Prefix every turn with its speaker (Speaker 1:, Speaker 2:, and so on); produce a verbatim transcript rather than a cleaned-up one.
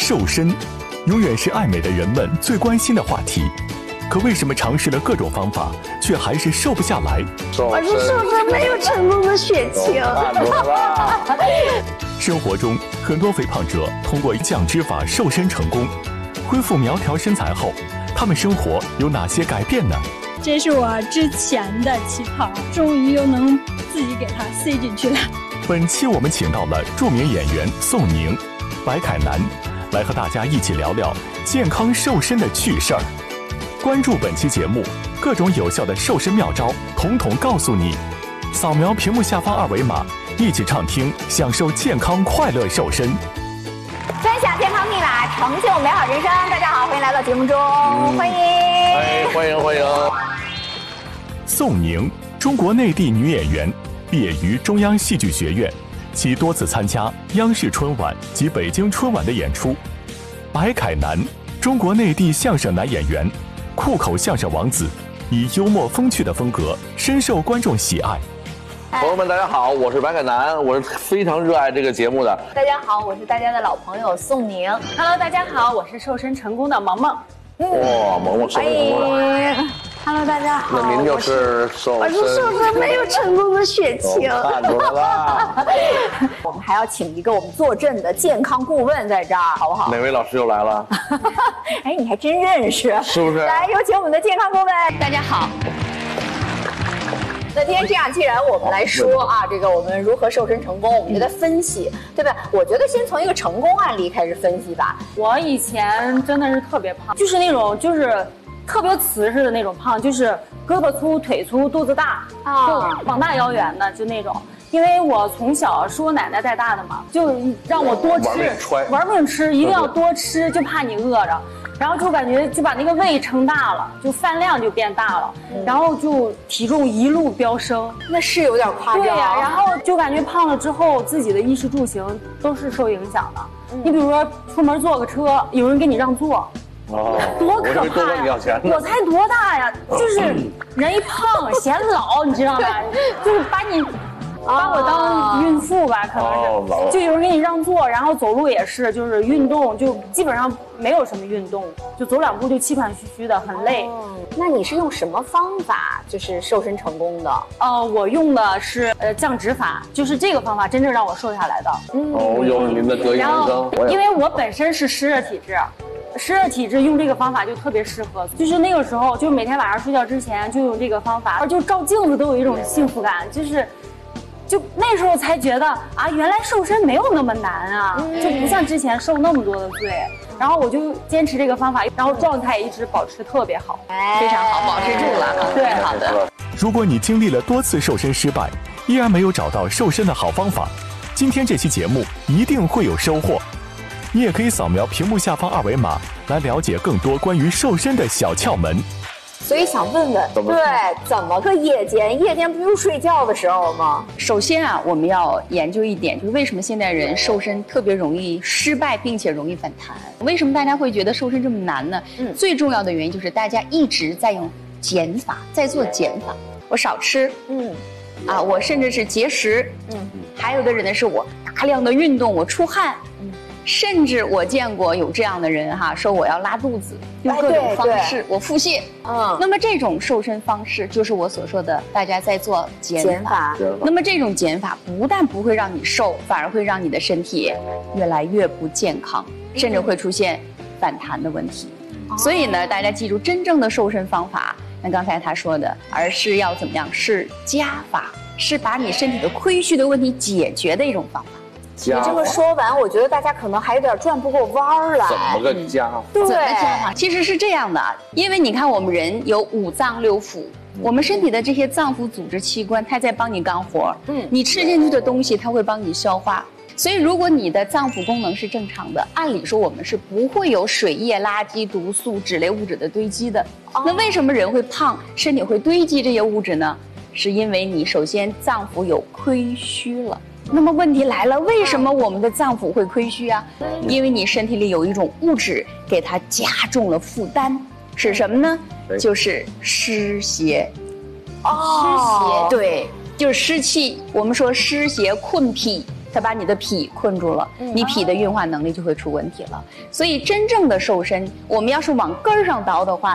Speaker 1: 瘦身，永远是爱美的人们最关心的话题。可为什么尝试了各种方法，却还是瘦不下来？
Speaker 2: 我是瘦身没有成功的血清。
Speaker 1: 生活中，很多肥胖者通过降脂法瘦身成功，恢复苗条身材后，他们生活有哪些改变呢？
Speaker 3: 这是我之前的旗袍，终于又能自己给它塞进去了。
Speaker 1: 本期我们请到了著名演员宋宁、白凯南，来和大家一起聊聊健康瘦身的趣事儿。关注本期节目，各种有效的瘦身妙招，统统告诉你。扫描屏幕下方二维码，一起畅听，享受健康快乐瘦身。
Speaker 4: 分享健康密码，成就美好人生。大家好，欢迎来到节目中，嗯、欢迎，
Speaker 5: 哎，欢迎欢迎。
Speaker 1: 宋宁，中国内地女演员，毕业于中央戏剧学院，其多次参加央视春晚及北京春晚的演出。白凯南，中国内地相声男演员，酷口相声王子，以幽默风趣的风格深受观众喜爱。
Speaker 5: 朋友们，大家好，我是白凯南，我是非常热爱这个节目的。
Speaker 4: 大家好，我是大家的老朋友宋宁。
Speaker 3: Hello， 大家好，我是瘦身成功的萌萌。
Speaker 5: 哇，萌萌瘦身成功了。
Speaker 2: Hello， 大家好。
Speaker 5: 那您就是瘦身，
Speaker 2: 我是瘦身没有成功的血清。
Speaker 5: 看出来了。
Speaker 4: 我们还要请一个我们坐镇的健康顾问在这儿，好不好？
Speaker 5: 哪位老师又来了？
Speaker 4: 哎，你还真认识，
Speaker 5: 是不是？
Speaker 4: 来，有请我们的健康顾问。大家好。那今天这样，既然我们来说啊，这个我们如何瘦身成功，我们就在分析，对吧？我觉得先从一个成功案例开始分析吧。
Speaker 3: 我以前真的是特别胖，就是那种就是特别瓷实的那种胖，就是胳膊粗、腿粗、肚子大，
Speaker 4: 啊、
Speaker 3: 就膀大腰圆的，就那种。因为我从小是我奶奶带大的嘛，就让我多吃，
Speaker 5: 玩命揣，
Speaker 3: 玩命吃，一定要多吃，就怕你饿着。然后就感觉就把那个胃撑大了，就饭量就变大了，嗯、然后就体重一路飙升，
Speaker 4: 那是有点夸张。
Speaker 3: 对呀、啊，然后就感觉胖了之后，自己的衣食住行都是受影响的。嗯、你比如说出门坐个车，有人给你让座，
Speaker 5: 哦，
Speaker 3: 多可怕呀！我才多大呀？就是人一胖显老，你知道吗？就是把你。把我当孕妇吧，可能是，哦、就有人给你让座，然后走路也是，就是运动就基本上没有什么运动，就走两步就气喘吁吁的，很累。
Speaker 4: 哦、那你是用什么方法就是瘦身成功的？
Speaker 3: 呃，我用的是呃降脂法，就是这个方法真正让我瘦下来的。
Speaker 5: 嗯，哦，有您的得意人生。
Speaker 3: 因为我本身是湿热体质。湿热体质用这个方法就特别适合，就是那个时候，就每天晚上睡觉之前就用这个方法，就照镜子都有一种幸福感，就是。就那时候才觉得啊，原来瘦身没有那么难啊，嗯、就不像之前受那么多的罪。然后我就坚持这个方法，然后状态一直保持特别好，
Speaker 4: 哎、非常好，保持住了。对，好的。
Speaker 1: 如果你经历了多次瘦身失败，依然没有找到瘦身的好方法，今天这期节目一定会有收获。你也可以扫描屏幕下方二维码来了解更多关于瘦身的小窍门。
Speaker 4: 所以想问问，对，怎么个夜间？夜间不用睡觉的时候吗？
Speaker 6: 首先啊，我们要研究一点，就是为什么现代人瘦身特别容易失败，并且容易反弹？为什么大家会觉得瘦身这么难呢？嗯，最重要的原因就是大家一直在用减法，在做减法。我少吃，嗯，啊，我甚至是节食，嗯，还有的人呢是我大量的运动，我出汗，嗯。甚至我见过有这样的人哈，说我要拉肚子，用各种方式，我腹泻。嗯，那么这种瘦身方式就是我所说的，大家在做减法。那么这种减法不但不会让你瘦，反而会让你的身体越来越不健康，甚至会出现反弹的问题。嗯、所以呢，大家记住，真正的瘦身方法，那刚才他说的，而是要怎么样？是加法，是把你身体的亏虚的问题解决的一种方法。
Speaker 4: 你这么说完，我觉得大家可能还有点转不过弯儿来。
Speaker 5: 怎么个加法？
Speaker 4: 对，
Speaker 6: 怎么加法？其实是这样的，因为你看我们人有五脏六腑，嗯、我们身体的这些脏腑组织器官，它在帮你干活。嗯，你吃进去的东西，它会帮你消化。所以，如果你的脏腑功能是正常的，按理说我们是不会有水液、垃圾、毒素、脂类物质的堆积的。哦、那为什么人会胖，身体会堆积这些物质呢？是因为你首先脏腑有亏虚了。那么问题来了，为什么我们的脏腑会亏虚啊？因为你身体里有一种物质给它加重了负担，是什么呢？就是湿邪。哦，湿邪，对，就是湿气。我们说湿邪困脾， 它把你的脾困住了，你脾的运化能力就会出问题了。所以真正的瘦身，我们要是往根儿上倒的话，